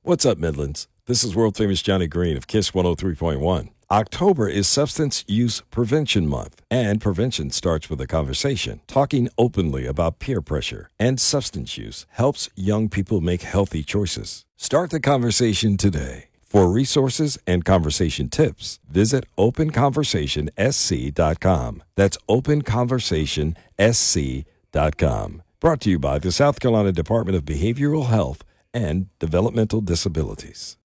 What's up, Midlands? This is world famous Johnny Green of KISS 103.1. October is Substance Use Prevention Month, and prevention starts with a conversation. Talking openly about peer pressure and substance use helps young people make healthy choices. Start the conversation today. For resources and conversation tips, visit openconversationsc.com. That's openconversationsc.com. Brought to you by the South Carolina Department of Behavioral Health and Developmental Disabilities.